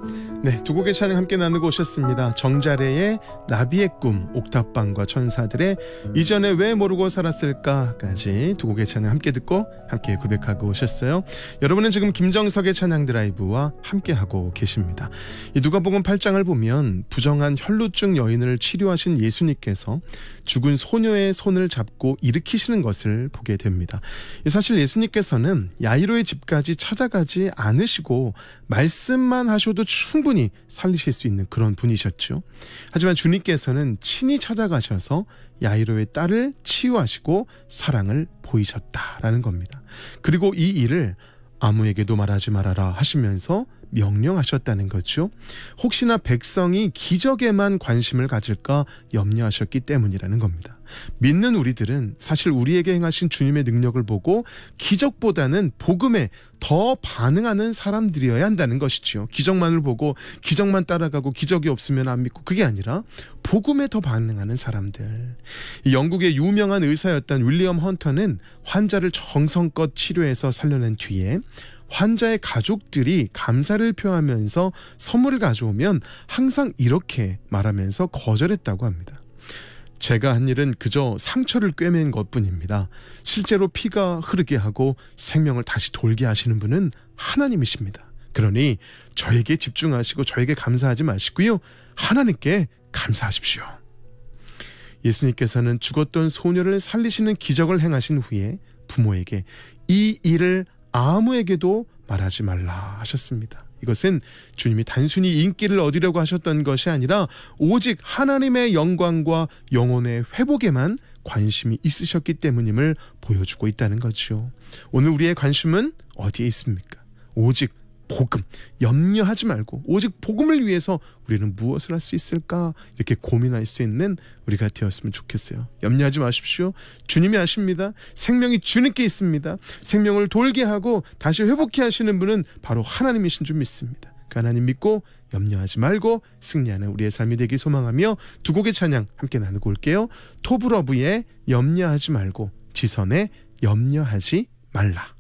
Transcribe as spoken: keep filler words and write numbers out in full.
네, 두 곡의 찬양 함께 나누고 오셨습니다. 정자래의 나비의 꿈, 옥탑방과 천사들의 이전에 왜 모르고 살았을까까지 두 곡의 찬양 함께 듣고 함께 고백하고 오셨어요. 여러분은 지금 김정석의 찬양 드라이브와 함께하고 계십니다. 이 누가복음 팔 장을 보면 부정한 혈루증 여인을 치료하신 예수님께서 죽은 소녀의 손을 잡고 일으키시는 것을 보게 됩니다. 사실 예수님께서는 야이로의 집까지 찾아가지 않으시고 말씀만 하셔도 충분히 살리실 수 있는 그런 분이셨죠. 하지만 주님께서는 친히 찾아가셔서 야이로의 딸을 치유하시고 사랑을 보이셨다라는 겁니다. 그리고 이 일을 아무에게도 말하지 말아라 하시면서 명령하셨다는 거죠. 혹시나 백성이 기적에만 관심을 가질까 염려하셨기 때문이라는 겁니다. 믿는 우리들은 사실 우리에게 행하신 주님의 능력을 보고 기적보다는 복음에 더 반응하는 사람들이어야 한다는 것이지요. 기적만을 보고 기적만 따라가고 기적이 없으면 안 믿고, 그게 아니라 복음에 더 반응하는 사람들. 영국의 유명한 의사였던 윌리엄 헌터는 환자를 정성껏 치료해서 살려낸 뒤에 환자의 가족들이 감사를 표하면서 선물을 가져오면 항상 이렇게 말하면서 거절했다고 합니다. 제가 한 일은 그저 상처를 꿰맨 것뿐입니다. 실제로 피가 흐르게 하고 생명을 다시 돌게 하시는 분은 하나님이십니다. 그러니 저에게 집중하시고 저에게 감사하지 마시고요, 하나님께 감사하십시오. 예수님께서는 죽었던 소녀를 살리시는 기적을 행하신 후에 부모에게 이 일을 아무에게도 말하지 말라 하셨습니다. 이것은 주님이 단순히 인기를 얻으려고 하셨던 것이 아니라 오직 하나님의 영광과 영혼의 회복에만 관심이 있으셨기 때문임을 보여주고 있다는 거죠. 오늘 우리의 관심은 어디에 있습니까? 오직 복음, 염려하지 말고 오직 복음을 위해서 우리는 무엇을 할 수 있을까, 이렇게 고민할 수 있는 우리가 되었으면 좋겠어요. 염려하지 마십시오. 주님이 아십니다. 생명이 주님께 있습니다. 생명을 돌게 하고 다시 회복해 하시는 분은 바로 하나님이신 줄 믿습니다. 그 하나님 믿고 염려하지 말고 승리하는 우리의 삶이 되기 소망하며 두 곡의 찬양 함께 나누고 올게요. 토브러브의 염려하지 말고, 지선의 염려하지 말라.